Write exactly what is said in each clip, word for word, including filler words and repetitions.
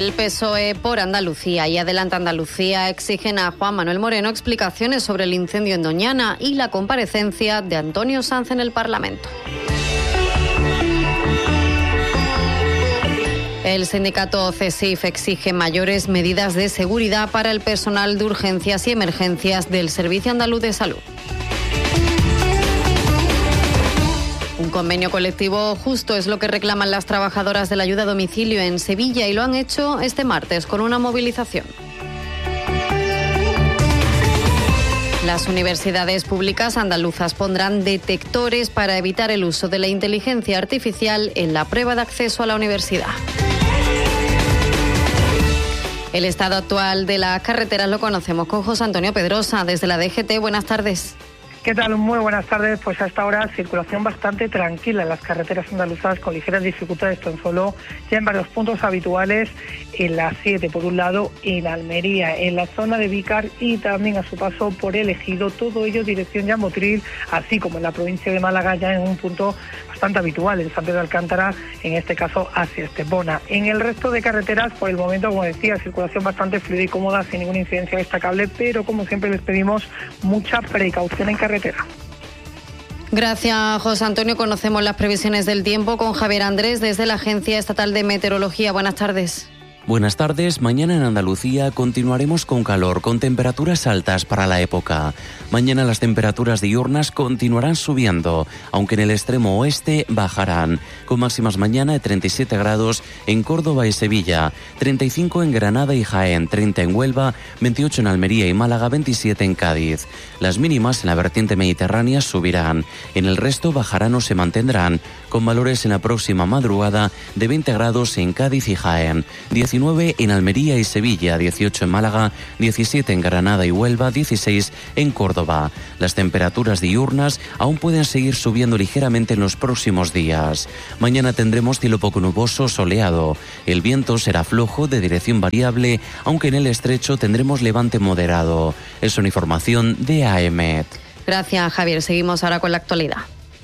El P S O E por Andalucía y Adelante Andalucía exigen a Juan Manuel Moreno explicaciones sobre el incendio en Doñana y la comparecencia de Antonio Sanz en el Parlamento. El sindicato CESIF exige mayores medidas de seguridad para el personal de urgencias y emergencias del Servicio Andaluz de Salud. Un convenio colectivo justo es lo que reclaman las trabajadoras de la ayuda a domicilio en Sevilla y lo han hecho este martes con una movilización. Las universidades públicas andaluzas pondrán detectores para evitar el uso de la inteligencia artificial en la prueba de acceso a la universidad. El estado actual de las carreteras lo conocemos con José Antonio Pedrosa desde la D G T. Buenas tardes. ¿Qué tal? Muy buenas tardes. Pues a esta hora circulación bastante tranquila en las carreteras andaluzas con ligeras dificultades tan solo ya en varios puntos habituales en la siete por un lado, en Almería, en la zona de Vícar y también a su paso por el Ejido, todo ello dirección ya Motril, así como en la provincia de Málaga ya en un punto bastante habitual en San Pedro de Alcántara, en este caso hacia Estepona. En el resto de carreteras, por el momento, como decía, circulación bastante fluida y cómoda, sin ninguna incidencia destacable, pero como siempre les pedimos mucha precaución en carretera. Gracias, José Antonio. Conocemos las previsiones del tiempo con Javier Andrés desde la Agencia Estatal de Meteorología. Buenas tardes. Buenas tardes. Mañana en Andalucía continuaremos con calor, con temperaturas altas para la época. Mañana las temperaturas diurnas continuarán subiendo, aunque en el extremo oeste bajarán, con máximas mañana de treinta y siete grados en Córdoba y Sevilla, treinta y cinco en Granada y Jaén, treinta en Huelva, veintiocho en Almería y Málaga, veintisiete en Cádiz. Las mínimas en la vertiente mediterránea subirán, en el resto bajarán o se mantendrán, con valores en la próxima madrugada de veinte grados en Cádiz y Jaén, diecinueve en Almería y Sevilla, dieciocho en Málaga, diecisiete en Granada y Huelva, dieciséis en Córdoba. Las temperaturas diurnas aún pueden seguir subiendo ligeramente en los próximos días. Mañana tendremos cielo poco nuboso, soleado. El viento será flojo de dirección variable, aunque en el estrecho tendremos levante moderado. Es una información de A E M E T. Gracias, Javier. Seguimos ahora con la actualidad.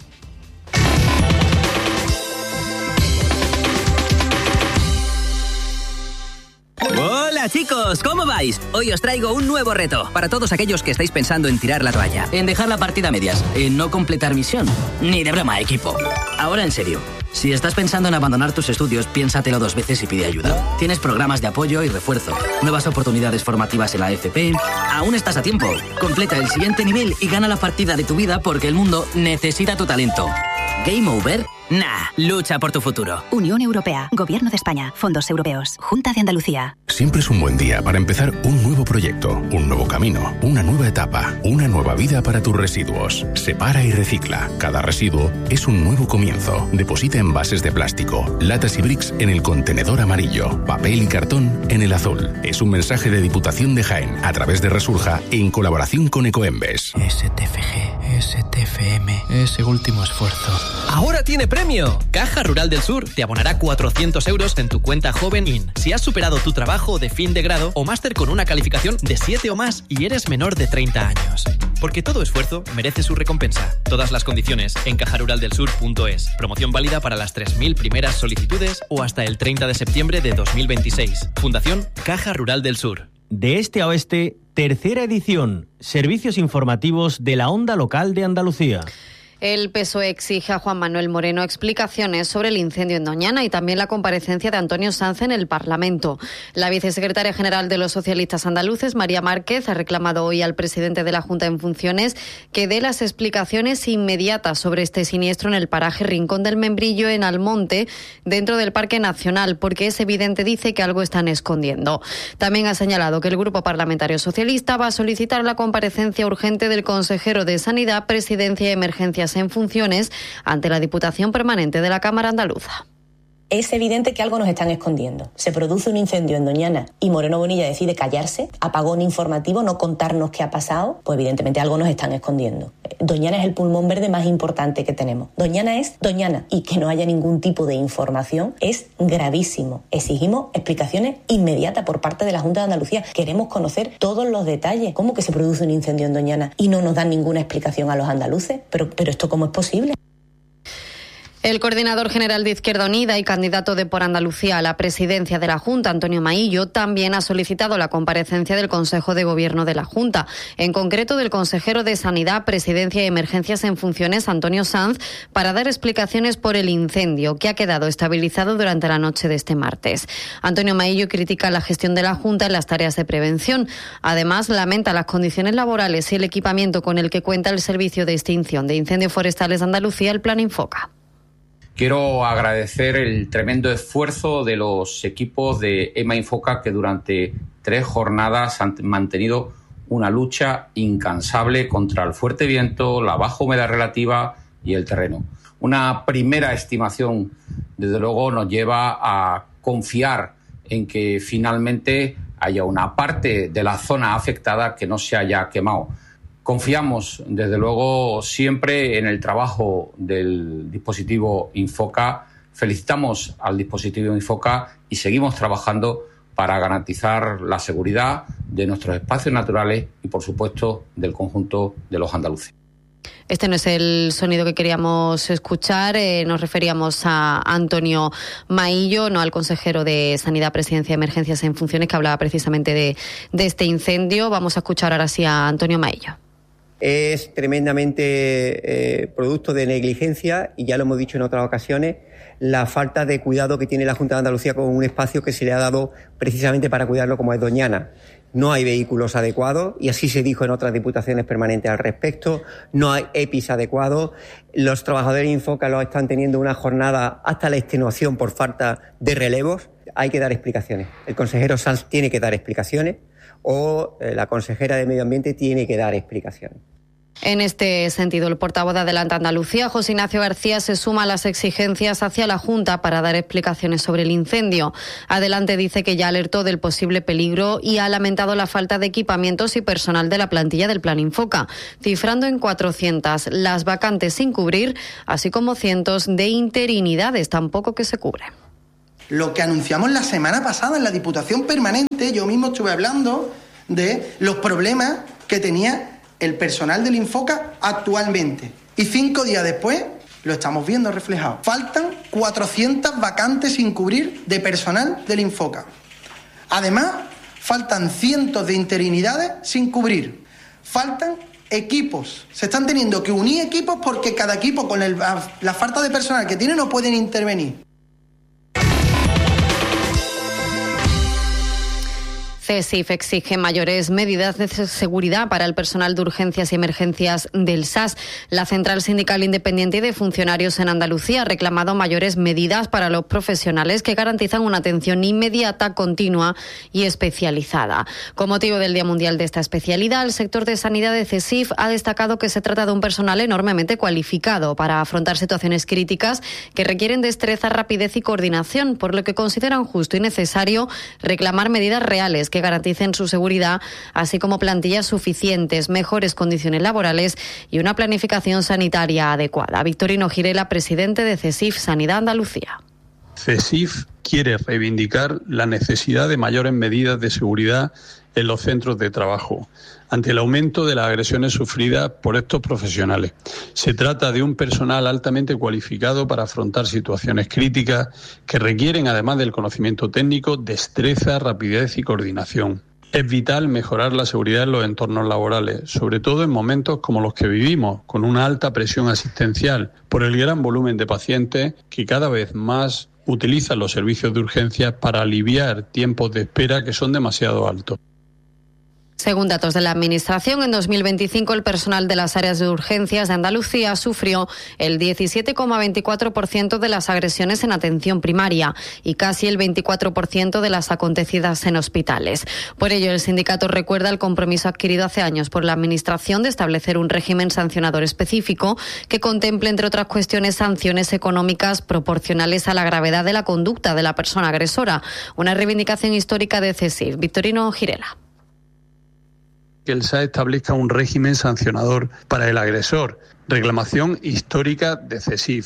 Hola chicos, ¿cómo vais? Hoy os traigo un nuevo reto para todos aquellos que estáis pensando en tirar la toalla, en dejar la partida a medias, en no completar misión. Ni de broma, equipo. Ahora en serio, si estás pensando en abandonar tus estudios, piénsatelo dos veces y pide ayuda. Tienes programas de apoyo y refuerzo, nuevas oportunidades formativas en la F P. Aún estás a tiempo. Completa el siguiente nivel y gana la partida de tu vida porque el mundo necesita tu talento. ¿Game over? Nah, lucha por tu futuro. Unión Europea, Gobierno de España, Fondos Europeos, Junta de Andalucía. Siempre es un buen día para empezar un nuevo proyecto, un nuevo camino, una nueva etapa, una nueva vida para tus residuos. Separa y recicla. Cada residuo es un nuevo comienzo. Deposita envases de plástico, latas y bricks en el contenedor amarillo, papel y cartón en el azul. Es un mensaje de Diputación de Jaén a través de Resurja en colaboración con Ecoembes. S T F G, S T F M, ese último esfuerzo. Ahora tiene premio. Caja Rural del Sur te abonará cuatrocientos euros en tu cuenta Joven I N si has superado tu trabajo de fin de grado o máster con una calificación de siete o más y eres menor de treinta años. Porque todo esfuerzo merece su recompensa. Todas las condiciones en caja rural del sur punto es. Promoción válida para las tres mil primeras solicitudes o hasta el treinta de septiembre de dos mil veintiséis. Fundación Caja Rural del Sur. De este a oeste, tercera edición. Servicios informativos de la Onda Local de Andalucía. El P S O E exige a Juan Manuel Moreno explicaciones sobre el incendio en Doñana y también la comparecencia de Antonio Sanz en el Parlamento. La vicesecretaria general de los socialistas andaluces, María Márquez, ha reclamado hoy al presidente de la Junta en funciones que dé las explicaciones inmediatas sobre este siniestro en el paraje Rincón del Membrillo, en Almonte, dentro del Parque Nacional, porque es evidente, dice, que algo están escondiendo. También ha señalado que el Grupo Parlamentario Socialista va a solicitar la comparecencia urgente del consejero de Sanidad, Presidencia y Emergencias en funciones ante la Diputación Permanente de la Cámara Andaluza. Es evidente que algo nos están escondiendo. Se produce un incendio en Doñana y Moreno Bonilla decide callarse, apagón informativo, no contarnos qué ha pasado, pues evidentemente algo nos están escondiendo. Doñana es el pulmón verde más importante que tenemos. Doñana es Doñana y que no haya ningún tipo de información es gravísimo. Exigimos explicaciones inmediatas por parte de la Junta de Andalucía. Queremos conocer todos los detalles. ¿Cómo que se produce un incendio en Doñana y no nos dan ninguna explicación a los andaluces? Pero, pero ¿esto cómo es posible? El coordinador general de Izquierda Unida y candidato de Por Andalucía a la presidencia de la Junta, Antonio Maillo, también ha solicitado la comparecencia del Consejo de Gobierno de la Junta, en concreto del consejero de Sanidad, Presidencia y Emergencias en funciones, Antonio Sanz, para dar explicaciones por el incendio que ha quedado estabilizado durante la noche de este martes. Antonio Maillo critica la gestión de la Junta en las tareas de prevención. Además, lamenta las condiciones laborales y el equipamiento con el que cuenta el Servicio de Extinción de Incendios Forestales de Andalucía, el Plan Infoca. Quiero agradecer el tremendo esfuerzo de los equipos de EMA Infoca que durante tres jornadas han mantenido una lucha incansable contra el fuerte viento, la baja humedad relativa y el terreno. Una primera estimación, desde luego, nos lleva a confiar en que finalmente haya una parte de la zona afectada que no se haya quemado. Confiamos, desde luego, siempre en el trabajo del dispositivo Infoca. Felicitamos al dispositivo Infoca y seguimos trabajando para garantizar la seguridad de nuestros espacios naturales y, por supuesto, del conjunto de los andaluces. Este no es el sonido que queríamos escuchar. Eh, nos referíamos a Antonio Maillo, no al consejero de Sanidad, Presidencia y Emergencias en funciones, que hablaba precisamente de, de este incendio. Vamos a escuchar ahora sí a Antonio Maillo. Es tremendamente eh, producto de negligencia, y ya lo hemos dicho en otras ocasiones, la falta de cuidado que tiene la Junta de Andalucía con un espacio que se le ha dado precisamente para cuidarlo, como es Doñana. No hay vehículos adecuados, y así se dijo en otras diputaciones permanentes al respecto. No hay E P I S adecuados. Los trabajadores de Infoca los están teniendo una jornada hasta la extenuación por falta de relevos. Hay que dar explicaciones. El consejero Sanz tiene que dar explicaciones, o eh, la consejera de Medio Ambiente tiene que dar explicaciones. En este sentido, el portavoz de Adelante Andalucía, José Ignacio García, se suma a las exigencias hacia la Junta para dar explicaciones sobre el incendio. Adelante dice que ya alertó del posible peligro y ha lamentado la falta de equipamientos y personal de la plantilla del Plan Infoca, cifrando en cuatrocientas las vacantes sin cubrir, así como cientos de interinidades tampoco que se cubren. Lo que anunciamos la semana pasada en la Diputación Permanente, yo mismo estuve hablando de los problemas que tenía el personal del Infoca actualmente. Y cinco días después lo estamos viendo reflejado. Faltan cuatrocientas vacantes sin cubrir de personal del Infoca. Además, faltan cientos de interinidades sin cubrir. Faltan equipos. Se están teniendo que unir equipos porque cada equipo, con el, la falta de personal que tiene, no pueden intervenir. CESIF exige mayores medidas de seguridad para el personal de urgencias y emergencias del S A S. La Central Sindical Independiente y de Funcionarios en Andalucía ha reclamado mayores medidas para los profesionales que garantizan una atención inmediata, continua y especializada. Con motivo del Día Mundial de esta especialidad, el sector de sanidad de CESIF ha destacado que se trata de un personal enormemente cualificado para afrontar situaciones críticas que requieren destreza, rapidez y coordinación, por lo que consideran justo y necesario reclamar medidas reales que que garanticen su seguridad, así como plantillas suficientes, mejores condiciones laborales y una planificación sanitaria adecuada. Victorino Girela, presidente de CESIF Sanidad Andalucía. CESIF quiere reivindicar la necesidad de mayores medidas de seguridad en los centros de trabajo ante el aumento de las agresiones sufridas por estos profesionales. Se trata de un personal altamente cualificado para afrontar situaciones críticas que requieren, además del conocimiento técnico, destreza, rapidez y coordinación. Es vital mejorar la seguridad en los entornos laborales, sobre todo en momentos como los que vivimos, con una alta presión asistencial por el gran volumen de pacientes que cada vez más utilizan los servicios de urgencias para aliviar tiempos de espera que son demasiado altos. Según datos de la Administración, en dos mil veinticinco el personal de las áreas de urgencias de Andalucía sufrió el diecisiete coma veinticuatro por ciento de las agresiones en atención primaria y casi el veinticuatro por ciento de las acontecidas en hospitales. Por ello, el sindicato recuerda el compromiso adquirido hace años por la Administración de establecer un régimen sancionador específico que contemple, entre otras cuestiones, sanciones económicas proporcionales a la gravedad de la conducta de la persona agresora. Una reivindicación histórica de CESIF. Victorino Girela. Que el S A E establezca un régimen sancionador para el agresor. Reclamación histórica de CESIF.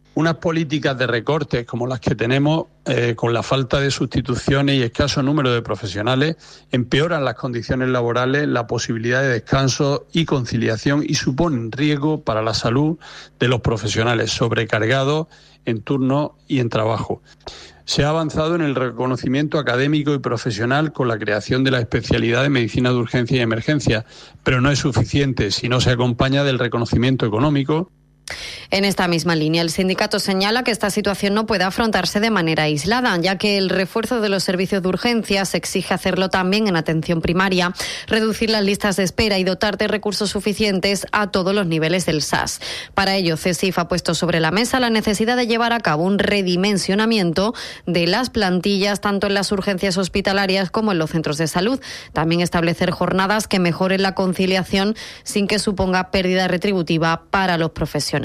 Unas políticas de recortes como las que tenemos, eh, con la falta de sustituciones y escaso número de profesionales, empeoran las condiciones laborales, la posibilidad de descanso y conciliación y suponen riesgo para la salud de los profesionales sobrecargados en turno y en trabajo. Se ha avanzado en el reconocimiento académico y profesional con la creación de la especialidad de medicina de urgencia y emergencia, pero no es suficiente si no se acompaña del reconocimiento económico. En esta misma línea, el sindicato señala que esta situación no puede afrontarse de manera aislada, ya que el refuerzo de los servicios de urgencias exige hacerlo también en atención primaria, reducir las listas de espera y dotar de recursos suficientes a todos los niveles del S A S. Para ello, CESIF ha puesto sobre la mesa la necesidad de llevar a cabo un redimensionamiento de las plantillas, tanto en las urgencias hospitalarias como en los centros de salud. También establecer jornadas que mejoren la conciliación sin que suponga pérdida retributiva para los profesionales.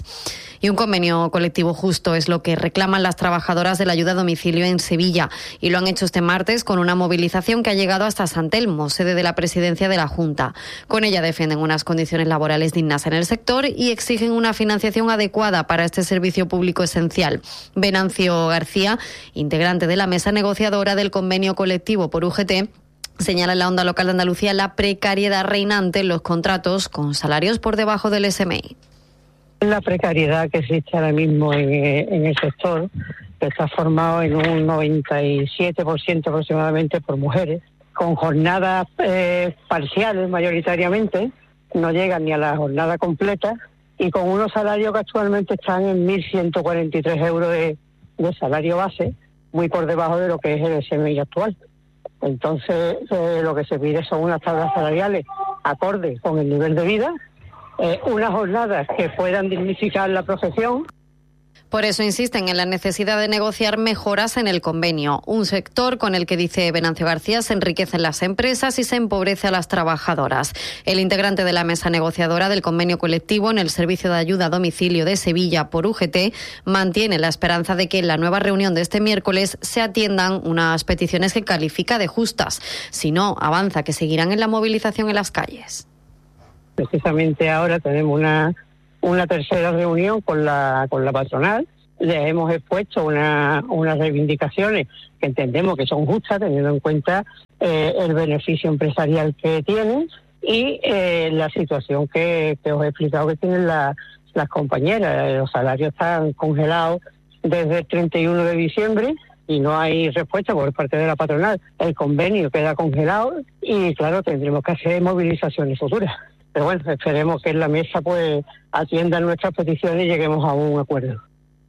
Y un convenio colectivo justo es lo que reclaman las trabajadoras de la ayuda a domicilio en Sevilla, y lo han hecho este martes con una movilización que ha llegado hasta San Telmo, sede de la presidencia de la Junta. Con ella defienden unas condiciones laborales dignas en el sector y exigen una financiación adecuada para este servicio público esencial. Venancio García, integrante de la mesa negociadora del convenio colectivo por U G T, señala en la Onda Local de Andalucía la precariedad reinante en los contratos con salarios por debajo del S M I. La precariedad que existe ahora mismo en, en el sector, que está formado en un noventa y siete por ciento aproximadamente por mujeres, con jornadas eh, parciales mayoritariamente, no llegan ni a la jornada completa, y con unos salarios que actualmente están en mil ciento cuarenta y tres euros de, de salario base, muy por debajo de lo que es el S M I actual. Entonces, eh, lo que se pide son unas tablas salariales acordes con el nivel de vida, Eh, unas jornadas que puedan dignificar la profesión. Por eso insisten en la necesidad de negociar mejoras en el convenio, un sector con el que, dice Venancio García, se enriquecen las empresas y se empobrece a las trabajadoras. El integrante de la mesa negociadora del convenio colectivo en el Servicio de Ayuda a Domicilio de Sevilla por U G T mantiene la esperanza de que en la nueva reunión de este miércoles se atiendan unas peticiones que califica de justas. Si no, avanza que seguirán en la movilización en las calles. Precisamente ahora tenemos una, una tercera reunión con la, con la patronal. Les hemos expuesto una, unas reivindicaciones que entendemos que son justas, teniendo en cuenta eh, el beneficio empresarial que tienen y eh, la situación que, que os he explicado que tienen la, las compañeras. Los salarios están congelados desde el treinta y uno de diciembre y no hay respuesta por parte de la patronal. El convenio queda congelado y, claro, tendremos que hacer movilizaciones futuras. Pero bueno, esperemos que en la mesa pues atiendan nuestras peticiones y lleguemos a un acuerdo.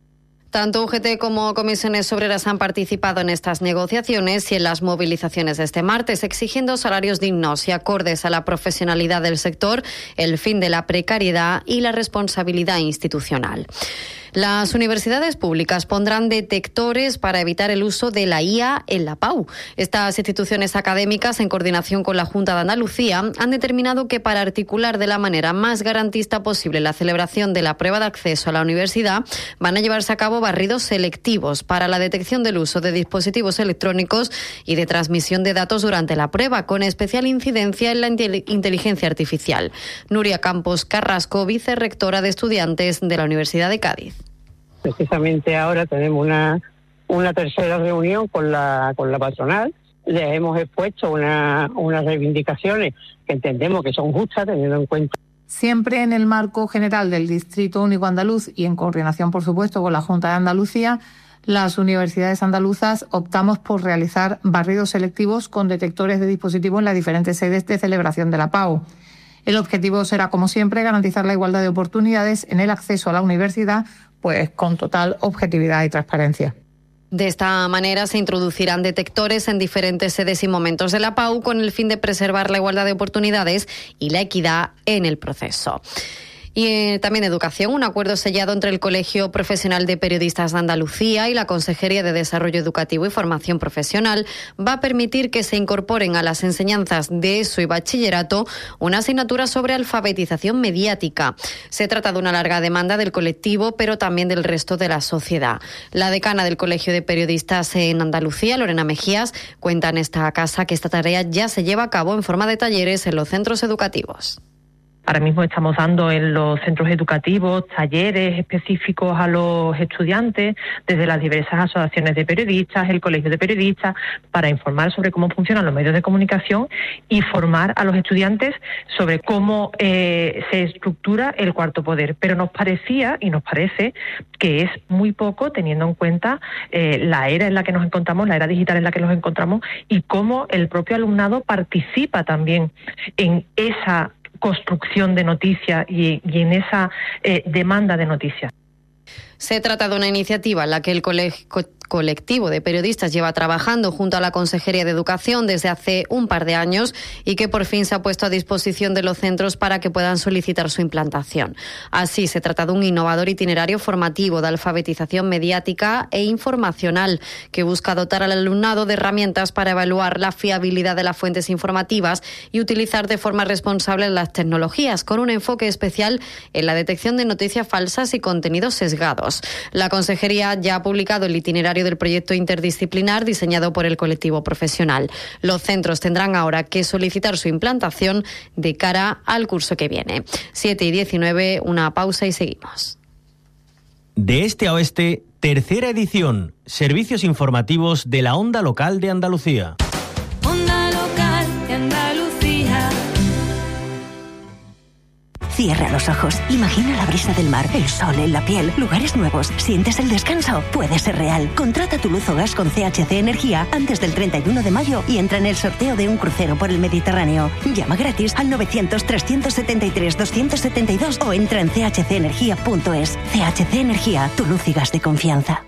Tanto U G T como comisiones obreras han participado en estas negociaciones y en las movilizaciones de este martes, exigiendo salarios dignos y acordes a la profesionalidad del sector, el fin de la precariedad y la responsabilidad institucional. Las universidades públicas pondrán detectores para evitar el uso de la I A en la P A U. Estas instituciones académicas, en coordinación con la Junta de Andalucía, han determinado que para articular de la manera más garantista posible la celebración de la prueba de acceso a la universidad, van a llevarse a cabo barridos selectivos para la detección del uso de dispositivos electrónicos y de transmisión de datos durante la prueba, con especial incidencia en la inteligencia artificial. Nuria Campos Carrasco, vicerrectora de Estudiantes de la Universidad de Cádiz. Precisamente ahora tenemos una, una tercera reunión con la, con la patronal. Les hemos expuesto una, unas reivindicaciones que entendemos que son justas, teniendo en cuenta. Siempre en el marco general del Distrito Único Andaluz y en coordinación, por supuesto, con la Junta de Andalucía, las universidades andaluzas optamos por realizar barridos selectivos con detectores de dispositivos en las diferentes sedes de celebración de la P A U. El objetivo será, como siempre, garantizar la igualdad de oportunidades en el acceso a la universidad, pues con total objetividad y transparencia. De esta manera se introducirán detectores en diferentes sedes y momentos de la P A U con el fin de preservar la igualdad de oportunidades y la equidad en el proceso. Y eh, también educación, un acuerdo sellado entre el Colegio Profesional de Periodistas de Andalucía y la Consejería de Desarrollo Educativo y Formación Profesional va a permitir que se incorporen a las enseñanzas de ESO y bachillerato una asignatura sobre alfabetización mediática. Se trata de una larga demanda del colectivo, pero también del resto de la sociedad. La decana del Colegio de Periodistas en Andalucía, Lorena Mejías, cuenta en esta casa que esta tarea ya se lleva a cabo en forma de talleres en los centros educativos. Ahora mismo estamos dando en los centros educativos talleres específicos a los estudiantes, desde las diversas asociaciones de periodistas, el Colegio de Periodistas, para informar sobre cómo funcionan los medios de comunicación y formar a los estudiantes sobre cómo eh, se estructura el cuarto poder. Pero nos parecía y nos parece que es muy poco, teniendo en cuenta eh, la era en la que nos encontramos, la era digital en la que nos encontramos, y cómo el propio alumnado participa también en esa construcción de noticias y, y en esa eh, demanda de noticias. Se trata de una iniciativa en la que el colegio colectivo de periodistas lleva trabajando junto a la Consejería de Educación desde hace un par de años y que por fin se ha puesto a disposición de los centros para que puedan solicitar su implantación. Así, se trata de un innovador itinerario formativo de alfabetización mediática e informacional que busca dotar al alumnado de herramientas para evaluar la fiabilidad de las fuentes informativas y utilizar de forma responsable las tecnologías, con un enfoque especial en la detección de noticias falsas y contenidos sesgados. La Consejería ya ha publicado el itinerario del proyecto interdisciplinar diseñado por el colectivo profesional. Los centros tendrán ahora que solicitar su implantación de cara al curso que viene. siete y diecinueve, una pausa y seguimos. De este a oeste, tercera edición, servicios informativos de la Onda Local de Andalucía. Onda Local de Andalucía. Cierra los ojos, imagina la brisa del mar, el sol en la piel, lugares nuevos, sientes el descanso, puede ser real. Contrata tu luz o gas con C H C Energía antes del treinta y uno de mayo y entra en el sorteo de un crucero por el Mediterráneo. Llama gratis al novecientos, trescientos setenta y tres, doscientos setenta y dos o entra en c h c energía punto es. C H C Energía, tu luz y gas de confianza.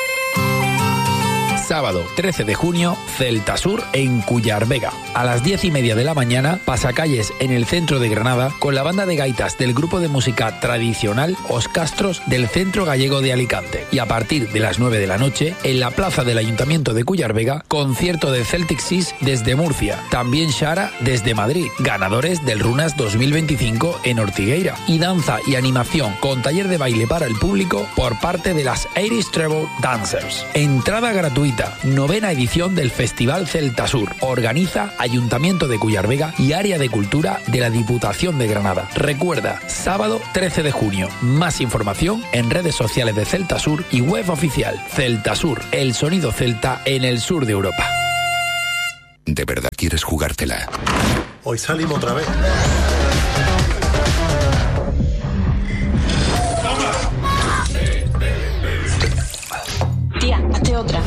Sábado trece de junio, Celtasur en Cuyar Vega. A las diez y media de la mañana, pasacalles en el centro de Granada con la banda de gaitas del grupo de música tradicional Os Castros del Centro Gallego de Alicante. Y a partir de las nueve de la noche, en la plaza del Ayuntamiento de Cuyar Vega, concierto de Celtic Seas desde Murcia. También Shara desde Madrid, ganadores del Runas dos mil veinticinco en Ortigueira. Y danza y animación con taller de baile para el público por parte de las Irish Treble Dancers. Entrada gratuita. Novena edición del Festival Celtasur. Organiza Ayuntamiento de Cuyar Vega y Área de Cultura de la Diputación de Granada. Recuerda, sábado trece de junio. Más información en redes sociales de Celtasur y web oficial. Celtasur, el sonido celta en el sur de Europa. ¿De verdad quieres jugártela? Hoy salimos otra vez. Tía, hazte otra.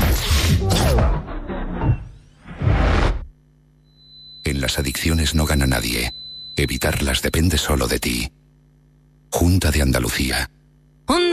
En las adicciones no gana nadie. Evitarlas depende solo de ti. Junta de Andalucía.